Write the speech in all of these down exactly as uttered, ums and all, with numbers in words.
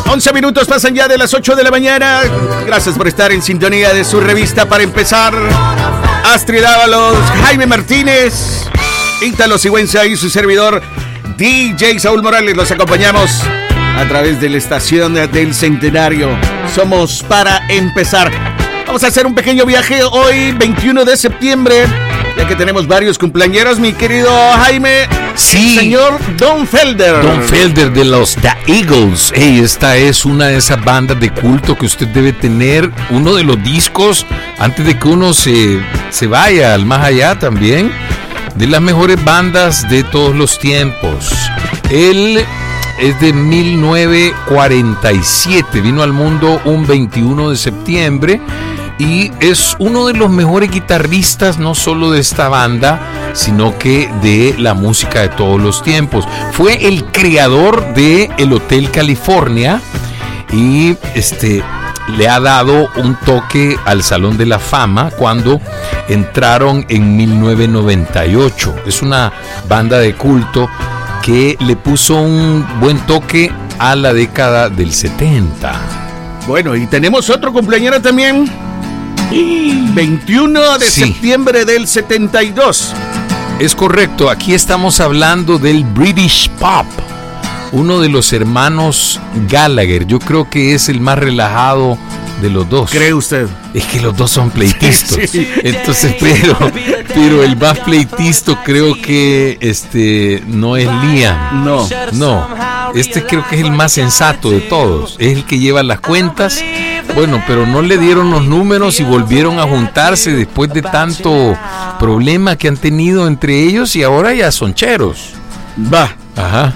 once minutos pasan ya de las ocho de la mañana. Gracias por estar en sintonía de su revista Para Empezar. Astrid Ábalos, Jaime Martínez, Ítalo Sigüenza y su servidor D J Saúl Morales. Los acompañamos a través de la estación del Centenario. Somos Para Empezar. Vamos a hacer un pequeño viaje hoy, veintiuno de septiembre, ya que tenemos varios cumpleañeros, mi querido Jaime. Sí. El señor Don Felder. Don Felder de los The Eagles. Hey, esta es una de esas bandas de culto que usted debe tener. Uno de los discos, antes de que uno se, se vaya al más allá también, de las mejores bandas de todos los tiempos. Él es de mil novecientos cuarenta y siete. Vino al mundo un veintiuno de septiembre. Y es uno de los mejores guitarristas, no solo de esta banda, sino que de la música de todos los tiempos. Fue el creador de el Hotel California y este, le ha dado un toque al Salón de la Fama cuando entraron en mil novecientos noventa y ocho. Es una banda de culto que le puso un buen toque a la década del setenta. Bueno, y tenemos otro cumpleañero también. veintiuno de Sí. septiembre del setenta y dos. Es correcto, aquí estamos hablando del British Pop, uno de los hermanos Gallagher. Yo creo que es el más relajado de los dos. ¿Cree usted? Es que los dos son pleitistas. Sí, sí. Entonces, pero, pero el más pleitisto creo que este no es Liam. No. No, este creo que es el más sensato de todos. Es el que lleva las cuentas. Bueno, pero no le dieron los números y volvieron a juntarse después de tanto problema que han tenido entre ellos y ahora ya son cheros. Va. Ajá.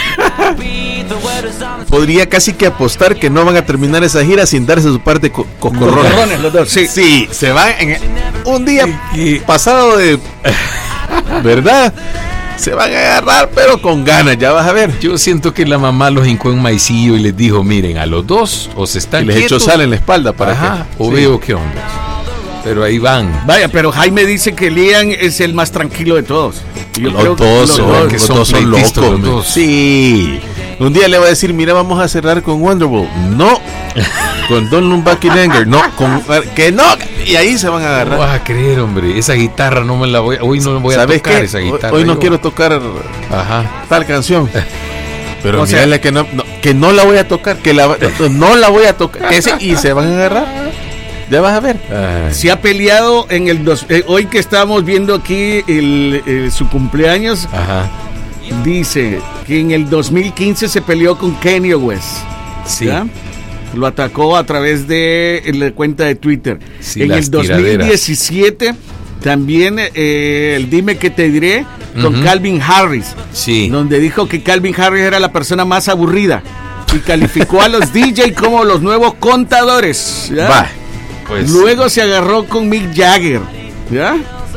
Podría casi que apostar que no van a terminar esa gira sin darse su parte co- coscorrones. Coscorrones, los dos, sí. Sí, se van en un día pasado de... ¿Verdad? Se van a agarrar, pero con ganas, ya vas a ver. Yo siento que la mamá los hincó en maicillo y les dijo, miren, a los dos o se están Y les echó quietos, sal en la espalda para ajá, que... o sí. veo qué onda. Pero ahí van. Vaya, pero Jaime dice que Liam es el más tranquilo de todos. Yo Los creo que dos los son, dos. que los son dos son pleitistas, locos. los man. dos. Sí. Un día le va a decir, mira, vamos a cerrar con Wonderwall. No. Con Don Lumbaki Langer. No. Con, que no. Y ahí se van a No agarrar. vas a creer, hombre. Esa guitarra no me la voy. Hoy no voy a ¿Sabes tocar qué? esa Hoy, guitarra. hoy no yo. quiero tocar Ajá. tal canción. Pero O sea- mírale que no, no, que no la voy a tocar. Que la, no la voy a tocar. Ese, y se van a agarrar. Ya vas a ver. Ay. Se ha peleado en el dos, eh, hoy que estamos viendo aquí el, eh, su cumpleaños. Ajá. Dice que en el dos mil quince se peleó con Kanye West. Sí. ¿Ya? Lo atacó a través de la cuenta de Twitter. Sí, en las el dos mil diecisiete también eh, el Dime que te diré con Ujú. Calvin Harris. Sí. Donde dijo que Calvin Harris era la persona más aburrida y calificó a los D J como los nuevos contadores. ¿Ya? Va. Pues. Luego se agarró con Mick Jagger. ¿Ya?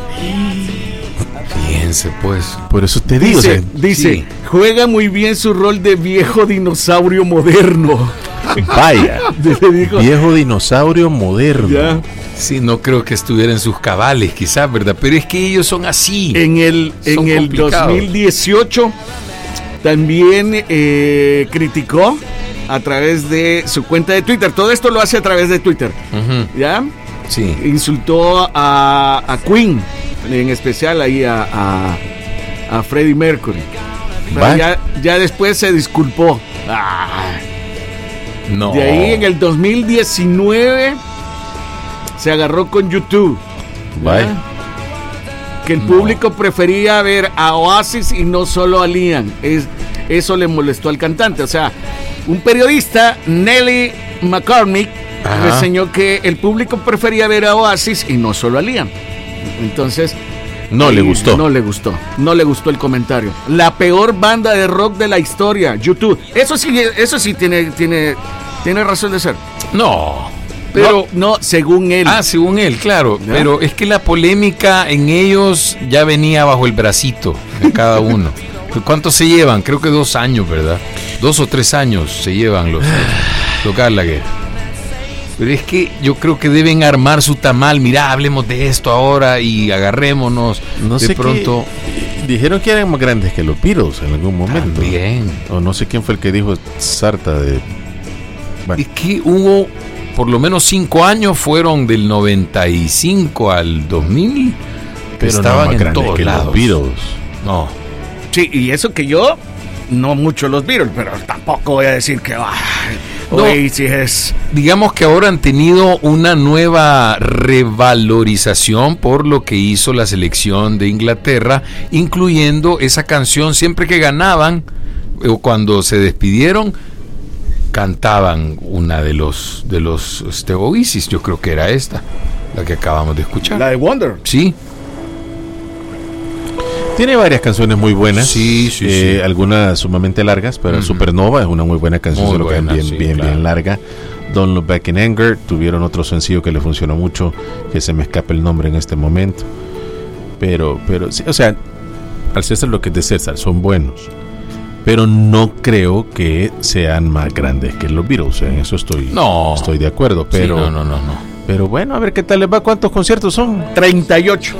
Fíjense, pues. Por eso te digo. Dice, o sea, dice sí. juega muy bien su rol de viejo dinosaurio moderno. vaya. Le dijo, Viejo dinosaurio moderno. ya. Sí, no creo que estuviera en sus cabales, quizás, ¿verdad? Pero es que ellos son así. En el, Son en el complicados. dos mil dieciocho también eh, criticó a través de su cuenta de Twitter. Todo esto lo hace a través de Twitter. Ujú. ¿Ya? Sí. Insultó a, a Queen, en especial ahí a, a, a Freddie Mercury. Pero Va. ya, ya después se disculpó. Ah. No. De ahí en el dos mil diecinueve se agarró con YouTube. Vaya. Que el No. público prefería ver a Oasis y no solo a Liam. Es, eso le molestó al cantante. O sea, un periodista, Nelly McCormick, Ajá. reseñó que el público prefería ver a Oasis y no solo a Liam. Entonces, No le ahí gustó. No le gustó. No le gustó el comentario. La peor banda de rock de la historia, YouTube. Eso sí, eso sí tiene, tiene, tiene razón de ser. No. Pero no, según él. Ah, según él, claro. ¿Ya? Pero es que la polémica en ellos ya venía bajo el bracito de cada uno. ¿Cuántos se llevan? Creo que dos años, ¿verdad? Dos o tres años se llevan los, los Gallagher. Pero es que yo creo que deben armar su tamal. Mira, hablemos de esto ahora y agarrémonos. No de sé pronto. qué- Dijeron que eran más grandes que los Beatles en algún momento. También. O no sé quién fue el que dijo sarta de Bueno. Es que hubo por lo menos cinco años, fueron del noventa y cinco al dos mil, pero estaban no más en todos que lados. Los Beatles. No. Sí, y eso que yo, no mucho los Beatles, pero tampoco voy a decir que ah, No. Oasis es... Digamos que ahora han tenido una nueva revalorización por lo que hizo la selección de Inglaterra, incluyendo esa canción. Siempre que ganaban o cuando se despidieron, cantaban una de los de los este, Oasis. Yo creo que era esta, la que acabamos de escuchar. La de Wonder. Sí. Tiene varias canciones muy buenas. Sí, sí, eh, sí. Algunas sumamente largas, pero Uh-huh. Supernova es una muy buena canción, Muy solo que buena, bien, sí, bien, claro. bien larga. Don't Look Back in Anger, tuvieron otro sencillo que le funcionó mucho, que se me escapa el nombre en este momento. Pero, pero, sí, o sea, al César lo que es de César, son buenos. Pero no creo que sean más grandes que los Beatles, en eso estoy, No. estoy de acuerdo. Pero, Sí, no, no, no, no. pero bueno, a ver qué tal les va, cuántos conciertos son. treinta y ocho.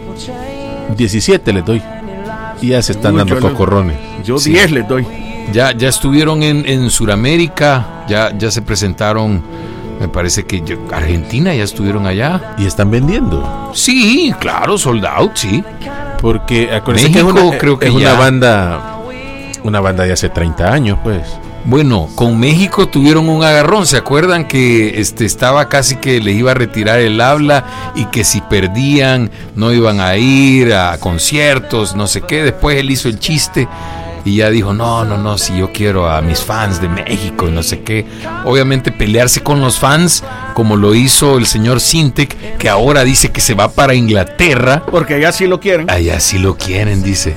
diecisiete les doy. Y ya se están Uy, dando yo le- cocorrones. Yo Sí. diez les doy. Ya, ya estuvieron en, en Sudamérica, ya, ya se presentaron, me parece que ya- Argentina ya estuvieron allá. Y están vendiendo. Sí, claro, sold out, sí. Porque acuérdense México, que es una, creo que es una ya. banda, una banda de hace treinta años, pues. Bueno, con México tuvieron un agarrón. ¿Se acuerdan que este estaba casi que les iba a retirar el habla y que si perdían no iban a ir a conciertos, no sé qué? Después él hizo el chiste y ya dijo, no, no, no, si yo quiero a mis fans de México y no sé qué. Obviamente pelearse con los fans, como lo hizo el señor Sintek, que ahora dice que se va para Inglaterra. Porque allá sí lo quieren. Allá sí lo quieren, dice.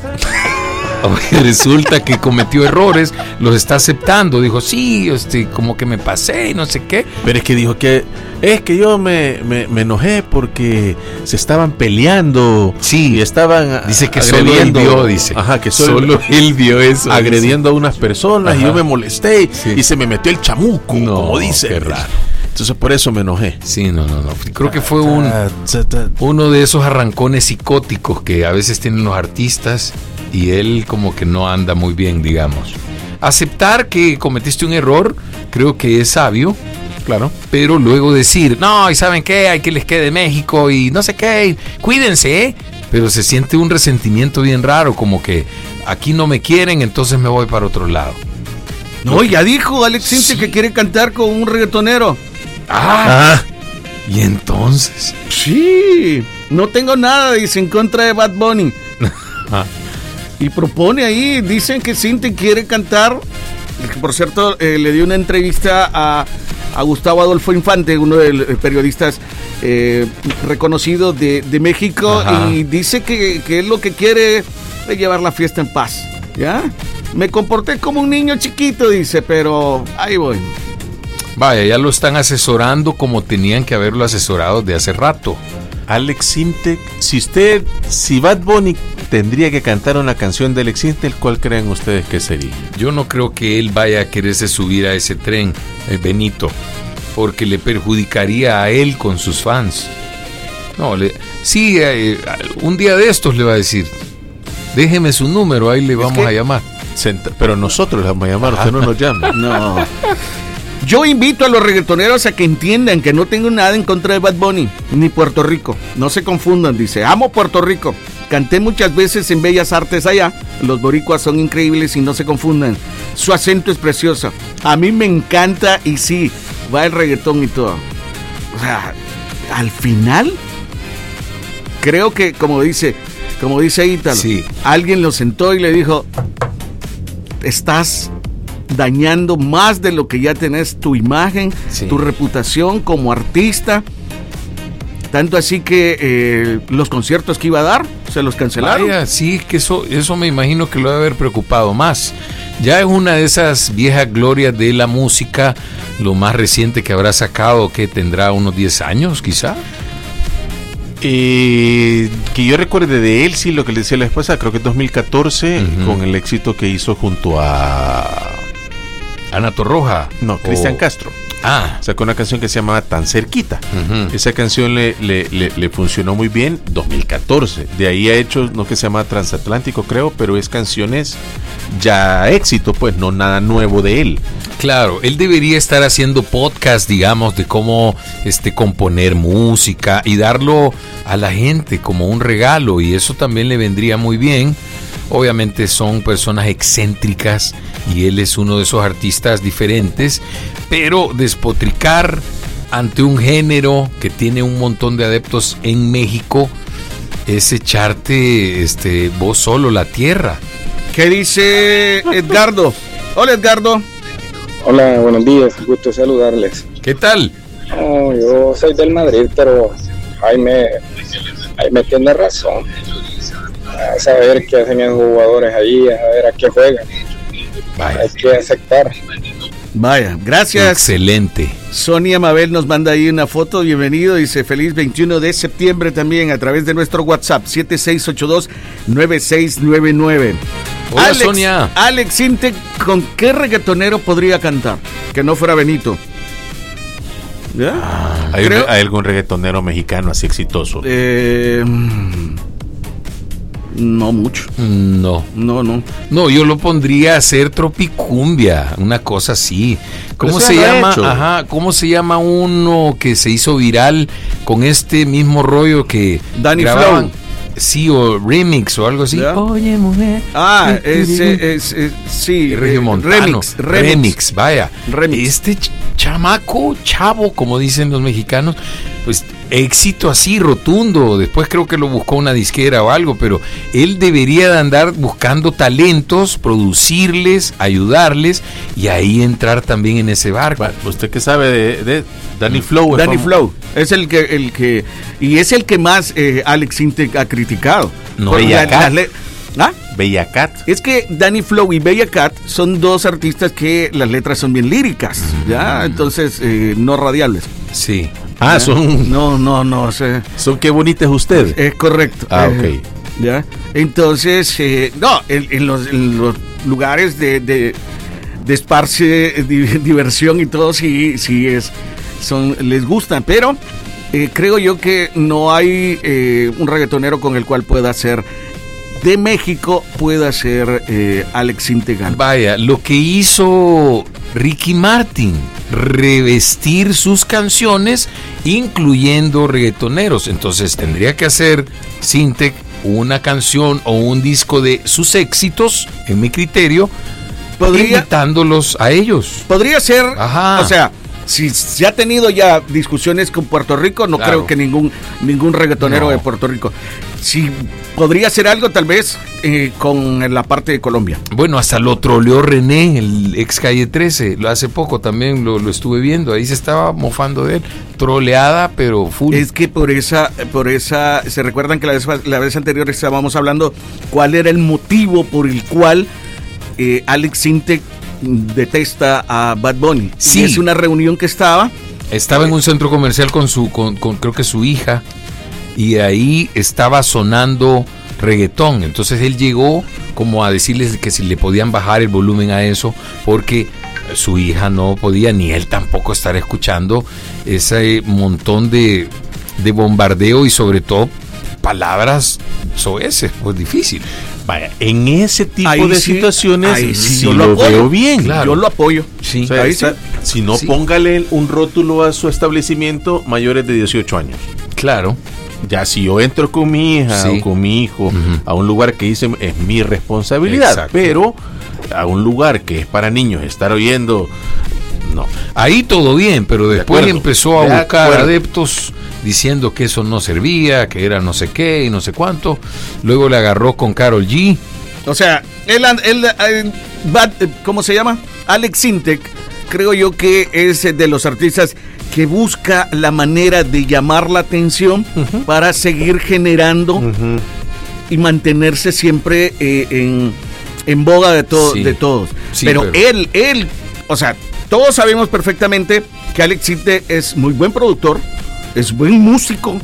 Oye, resulta que cometió errores, los está aceptando. Dijo, sí, este, como que me pasé y no sé qué. Pero es que dijo que es que yo me, me, me enojé porque se estaban peleando. Sí. Y estaban Dice que solo él agrediendo. vio, dice. Ajá, que solo, Solo él vio eso. agrediendo a unas personas. Ajá. Y yo me molesté Sí. y se me metió el chamuco, No, como dice. qué raro. Entonces por eso me enojé. Sí, no, no, no. Creo que fue un, Ah, ta, ta. uno de esos arrancones psicóticos que a veces tienen los artistas y él como que no anda muy bien, digamos. Aceptar que cometiste un error, creo que es sabio, Claro. pero luego decir, no, y ¿saben qué? Hay que les quede México y no sé qué, cuídense, ¿eh? Pero se siente un resentimiento bien raro, como que aquí no me quieren, entonces me voy para otro lado. No, ya dijo Alex Sintek Sí. que quiere cantar con un reggaetonero. Ah, Ah, y entonces... Sí, no tengo nada, dice, en contra de Bad Bunny. Ah. Y propone ahí, dicen que Sintek quiere cantar. Que, por cierto, eh, le dio una entrevista a, a Gustavo Adolfo Infante, uno de los periodistas eh, reconocidos de, de México, Ajá. y dice que, que él lo que quiere es llevar la fiesta en paz. ¿Ya? Me comporté como un niño chiquito, dice, pero ahí voy. Vaya, ya lo están asesorando como tenían que haberlo asesorado de hace rato. Alex Sintek, si usted, si Bad Bunny tendría que cantar una canción de Alex Sintek, ¿cuál creen ustedes que sería? Yo no creo que él vaya a quererse subir a ese tren, el Benito, porque le perjudicaría a él con sus fans. No, le, sí, eh, un día de estos le va a decir, déjeme su número, ahí le vamos que- a llamar. Senta- pero nosotros le vamos a llamar, usted no nos llama. No. Yo invito a los reggaetoneros a que entiendan que no tengo nada en contra de Bad Bunny, ni Puerto Rico. No se confundan, dice, amo Puerto Rico. Canté muchas veces en Bellas Artes allá. Los boricuas son increíbles y no se confundan. Su acento es precioso. A mí me encanta y sí, va el reggaetón y todo. O sea, al final, creo que, como dice, como dice Ítalo, Sí. alguien lo sentó y le dijo, estás dañando más de lo que ya tenés tu imagen, Sí. tu reputación como artista. Tanto así que eh, los conciertos que iba a dar se los cancelaron. Vaya, sí, que eso, eso me imagino que lo debe haber preocupado más. Ya es una de esas viejas glorias de la música, lo más reciente que habrá sacado, que tendrá unos diez años quizá. Eh, que yo recuerde de él, sí, lo que le decía la esposa, creo que es dos mil catorce, Ujú. con el éxito que hizo junto a Ana Torroja. No, Cristian o... Castro. Ah. Sacó una canción que se llamaba Tan Cerquita. Uh-huh. Esa canción le, le, le, le funcionó muy bien, dos mil catorce. De ahí ha hecho, no que se llama Transatlántico, creo, pero es canciones ya éxito, pues no nada nuevo de él. Claro, él debería estar haciendo podcast, digamos, de cómo este, componer música y darlo a la gente como un regalo, y eso también le vendría muy bien. Obviamente son personas excéntricas y él es uno de esos artistas diferentes, pero despotricar ante un género que tiene un montón de adeptos en México es echarte este, vos solo la tierra. ¿Qué dice Edgardo? Hola, Edgardo. Hola, buenos días, gusto saludarles. ¿Qué tal? Oh, yo soy del Madrid, pero Jaime, Jaime tiene razón. A saber qué hacen esos jugadores ahí, a saber a qué juegan. Vaya. Hay que aceptar. Vaya, gracias. Excelente. Sonia Mabel nos manda ahí una foto, bienvenido, dice feliz veintiuno de septiembre también a través de nuestro WhatsApp siete seis ocho dos nueve seis nueve nueve. Hola, Alex, Sonia. Alex Intec, ¿con qué reggaetonero podría cantar? Que no fuera Benito. ¿Ya? Ah, ¿hay, Creo, ¿Hay algún reggaetonero mexicano así exitoso? Eh... No mucho. No. No, no. No, yo lo pondría a hacer tropicumbia, una cosa así. ¿Cómo se llama? Ajá, ¿cómo se llama uno que se hizo viral con este mismo rollo que Danny grababan? Flow. Sí, o remix o algo así. ¿Ya? Oye, mujer. Ah, ese es, es, sí, Regio Montano. Remix, remix. Remix, vaya. Remix. Este ch- chamaco, chavo, como dicen los mexicanos, pues éxito así, rotundo. Después creo que lo buscó una disquera o algo, pero él debería de andar buscando talentos, producirles, ayudarles y ahí entrar también en ese barco. ¿Usted qué sabe de, de Danny Flow? Danny Flow es el que, el que, y es el que más eh, Alex Intec ha criticado. No, Bella Cat. Le- ¿Ah? Bella Cat. Es que Danny Flow y Bella Cat son dos artistas que las letras son bien líricas, ¿ya? Entonces, eh, no radiales. Sí. Ah, ¿ya? son. No, no, no. sé. Son qué bonita es usted. Es correcto. Ah, eh, ok. ¿Ya? Entonces, eh, no, en, en, los, en los lugares de, de, de esparce, di, diversión y todo, sí, sí es, son, les gustan, pero eh, creo yo que no hay eh, un reggaetonero con el cual pueda ser de México, pueda ser eh, Alex Intec. Vaya, lo que hizo Ricky Martin, revestir sus canciones incluyendo reggaetoneros. Entonces tendría que hacer Intec una canción o un disco de sus éxitos, en mi criterio, ¿Podría? invitándolos a ellos. Podría ser, Ajá. O sea, si se ha tenido ya discusiones con Puerto Rico, no Claro. creo que ningún ningún reggaetonero No. de Puerto Rico. Si podría ser algo tal vez eh, con la parte de Colombia. Bueno, hasta lo troleó René, el ex Calle trece, lo hace poco también lo, lo estuve viendo, ahí se estaba mofando de él, troleada pero full. Es que por esa, por esa, se recuerdan que la vez, la vez anterior estábamos hablando cuál era el motivo por el cual eh, Alex Intec detesta a Bad Bunny. Sí. Y es una reunión que estaba. Estaba en un centro comercial con su, con, con creo que su hija, y ahí estaba sonando reggaetón. Entonces él llegó como a decirles que si le podían bajar el volumen a eso, porque su hija no podía, ni él tampoco, estar escuchando ese montón de, de bombardeo y sobre todo palabras soeces, pues difícil. Vaya, en ese tipo Ahí de sí, situaciones ahí sí, sí yo lo, lo apoyo. veo bien. Claro. Yo lo apoyo. Sí. O sea, Ahí está- sí. si no, Sí. póngale un rótulo a su establecimiento mayores de dieciocho años. Claro. Ya si yo entro con mi hija Sí. o con mi hijo Ujú. a un lugar que dice es mi responsabilidad, Exacto. pero a un lugar que es para niños estar oyendo, no. Ahí todo bien, pero De después acuerdo. empezó a De buscar acuerdo. adeptos diciendo que eso no servía, que era no sé qué y no sé cuánto. Luego le agarró con Karol G. O sea, él, él, él, Bad- ¿cómo se llama? Alex Intec, creo yo que es de los artistas que busca la manera de llamar la atención uh-huh. para seguir generando uh-huh. y mantenerse siempre eh, en, en boga de, to- Sí. de todos. Sí, pero, pero él, él, o sea, todos sabemos perfectamente que Alex Intec es muy buen productor, es buen músico,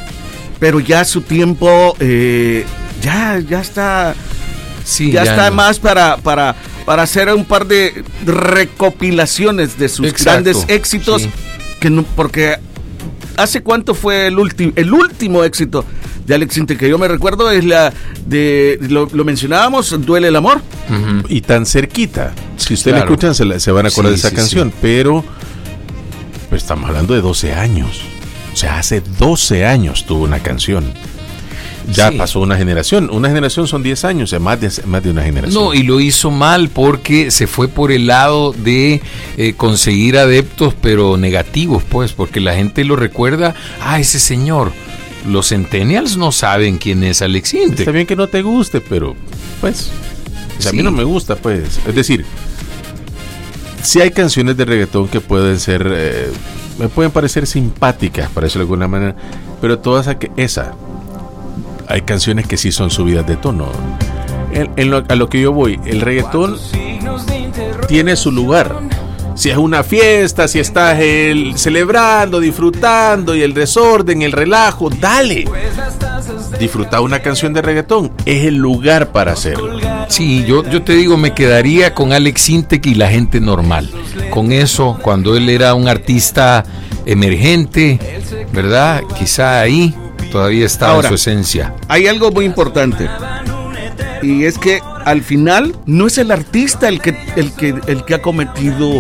pero ya su tiempo eh, ya, ya está... Sí, ya, ya está no. más para, para para hacer un par de recopilaciones de sus Exacto, grandes éxitos, sí. que no, porque ¿hace cuánto fue el último el último éxito de Alex Intec que yo me recuerdo? Es la de, lo, lo mencionábamos, Duele el amor. Uh-huh. Y tan cerquita. Si ustedes claro. la escuchan, se, la, se van a acordar sí, de esa sí, canción, sí. pero pues estamos hablando de doce años. O sea, hace doce años tuvo una canción. Ya sí. pasó una generación. Una generación son diez años, o sea, más de, más de una generación. No, y lo hizo mal porque se fue por el lado de eh, conseguir adeptos, pero negativos, pues, porque la gente lo recuerda, ah, ese señor. Los centennials no saben quién es Alex Intec. Está bien que no te guste, pero, pues, o sea, sí. a mí no me gusta, pues. Es decir, sí hay canciones de reggaetón que pueden ser, eh, me pueden parecer simpáticas, para decirlo de alguna manera, pero todas aqu- esa... hay canciones que sí son subidas de tono. En, en lo, a lo que yo voy, el reggaetón tiene su lugar. Si es una fiesta, si estás el, celebrando, disfrutando y el desorden, el relajo, dale. Disfrutar una canción de reggaetón es el lugar para hacerlo. Sí, yo, yo te digo, me quedaría con Alex Intec y la gente normal. Con eso, cuando él era un artista emergente, ¿verdad? Quizá ahí todavía estaba Ahora, en su esencia. Hay algo muy importante, y es que al final no es el artista el que el que el que ha cometido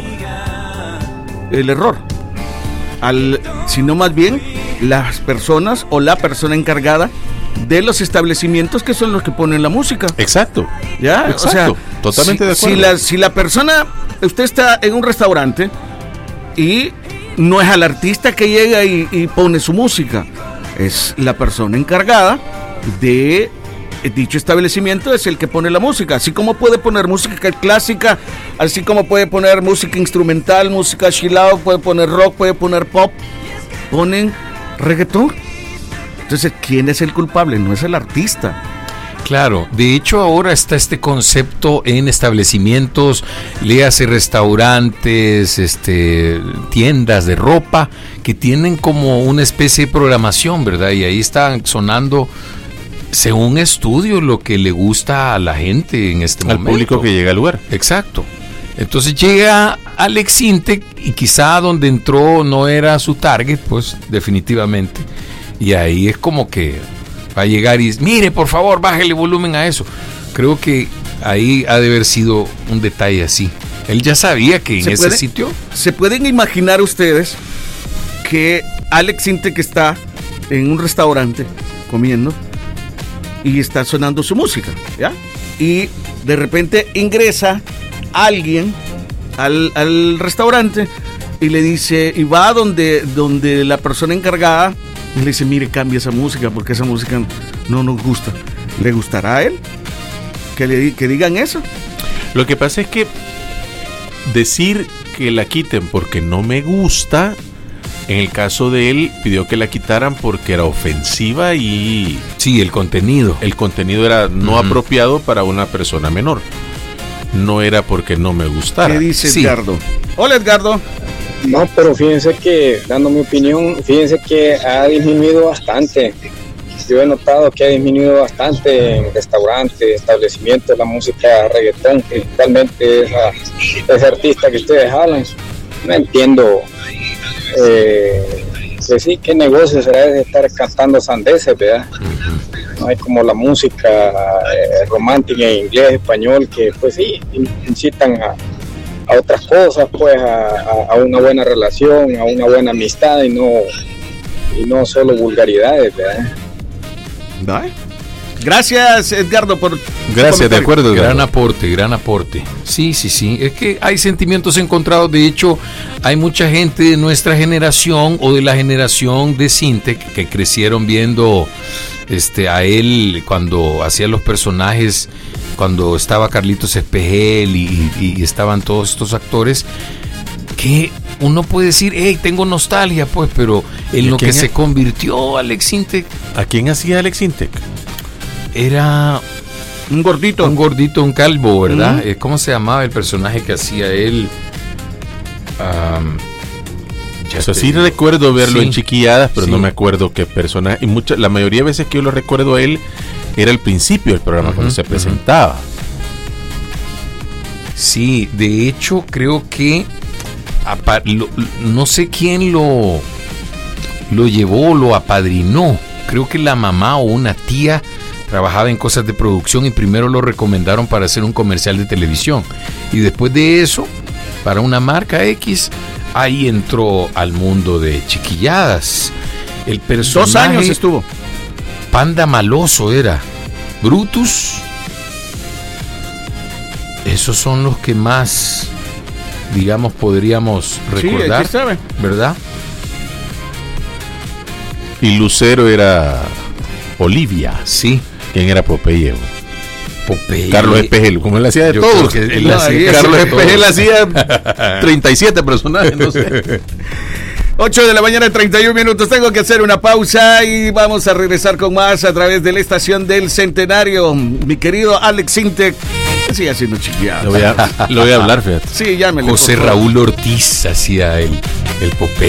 el error, al, sino más bien las personas o la persona encargada de los establecimientos que son los que ponen la música. Exacto. Ya, Exacto. o sea, totalmente si, de acuerdo. Si la si la persona, usted está en un restaurante y no es al artista que llega y, y pone su música. Es la persona encargada de dicho establecimiento, es el que pone la música. Así como puede poner música clásica, así como puede poner música instrumental, música chill out, puede poner rock, puede poner pop, ponen reggaetón. Entonces, ¿quién es el culpable? No es el artista. Claro, de hecho ahora está este concepto en establecimientos, léase restaurantes, este, tiendas de ropa, que tienen como una especie de programación, ¿verdad? Y ahí están sonando, según estudios, lo que le gusta a la gente en este al momento. Al público que llega al lugar. Exacto. Entonces llega Alex Intec y quizá donde entró no era su target, pues definitivamente. Y ahí es como que va a llegar y mire, por favor, bájele volumen a eso. Creo que ahí ha de haber sido un detalle así. Él ya sabía que en ese puede, sitio... ¿Se pueden imaginar ustedes que Alex Intec está en un restaurante comiendo y está sonando su música, ¿ya? Y de repente ingresa alguien al, al restaurante y le dice, y va donde, donde la persona encargada y le dice, mire, cambia esa música porque esa música no nos gusta. ¿Le gustará a él que, le, que digan eso? Lo que pasa es que decir que la quiten porque no me gusta, en el caso de él, pidió que la quitaran porque era ofensiva y... Sí, el contenido. El contenido era no uh-huh. apropiado para una persona menor. No era porque no me gustara. ¿Qué dice sí. Edgardo? Hola, Edgardo. No, pero fíjense que, dando mi opinión, fíjense que ha disminuido bastante. Yo he notado que ha disminuido bastante en restaurantes, establecimientos, la música reggaetón, principalmente esa, ese artista que ustedes hablan. No entiendo, eh, que sí, qué negocio será de estar cantando sandeces, ¿verdad? No hay como la música eh, romántica en inglés, español, que pues sí, incitan a a otras cosas, pues a, a, a una buena relación, a una buena amistad y no y no solo vulgaridades, ¿verdad? ¿Vale? Gracias, Edgardo, por gracias, de acuerdo, Edgardo. Gran aporte, gran aporte. Sí, sí, sí, es que hay sentimientos encontrados. De hecho, hay mucha gente de nuestra generación o de la generación de Intec que crecieron viendo este a él cuando hacía los personajes, cuando estaba Carlitos Espejel y, y, y estaban todos estos actores, que uno puede decir, hey, tengo nostalgia, pues, pero en lo que se convirtió Alex Intec. ¿A quién hacía Alex Intec? Era un gordito. Un gordito, un calvo, ¿verdad? Uh-huh. ¿Cómo se llamaba el personaje que hacía él? Um, o sea, sí recuerdo verlo sí. en Chiquilladas, pero sí. no me acuerdo qué personaje. Y mucha, la mayoría de veces que yo lo recuerdo a él, era el principio del programa, uh-huh, cuando se presentaba. Sí, de hecho creo que apa, lo, no sé quién lo, lo llevó, lo apadrinó. Creo que la mamá o una tía trabajaba en cosas de producción y primero lo recomendaron para hacer un comercial de televisión. Y después de eso, para una marca X, ahí entró al mundo de chiquilladas. El personaje, Dos años estuvo. Panda Maloso era. Brutus. Esos son los que más, digamos, podríamos recordar. Sí, sabe. ¿Verdad? Y Lucero era Olivia. Sí. ¿Quién era Popeye? Popeye. Carlos Espejel, como él hacía de Yo todo. creo que él No, hacía Carlos de Espejel todo. hacía treinta y siete personajes, no sé. ocho de la mañana, treinta y un minutos. Tengo que hacer una pausa y vamos a regresar con más a través de la estación del Centenario. Mi querido Alex Sintek, que sigue haciendo chiquilladas. Lo voy a, lo voy a hablar, fíjate. Sí, llámele. José Raúl Ortiz hacía el, el Popeye.